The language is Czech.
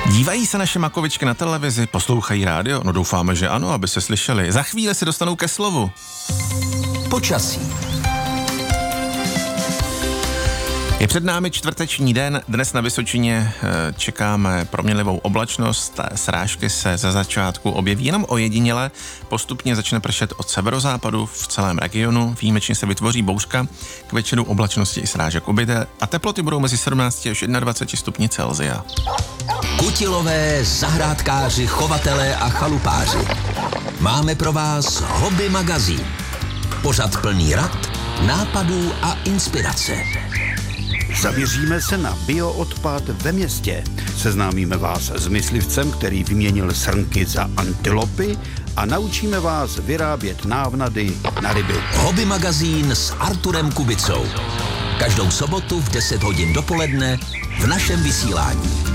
Dívají se naše makovičky na televizi, poslouchají rádio? No doufáme, že ano, aby se slyšeli. Za chvíli se dostanou ke slovu. Počasí. Je před námi čtvrteční den, dnes na Vysočině čekáme proměnlivou oblačnost, srážky se za začátku objeví jenom ojediněle, postupně začne pršet od severozápadu v celém regionu, výjimečně se vytvoří bouřka, k večeru oblačnosti i srážek ubyde a teploty budou mezi 17 až 21 stupni Celsia. Kutilové, zahrádkáři, chovatelé a chalupáři. Máme pro vás Hobby magazín. Pořad plný rad, nápadů a inspirace. Zaměříme se na bioodpad ve městě. Seznámíme vás s myslivcem, který vyměnil srnky za antilopy a naučíme vás vyrábět návnady na ryby. Hobby magazín s Arturem Kubicou. Každou sobotu v 10 hodin dopoledne v našem vysílání.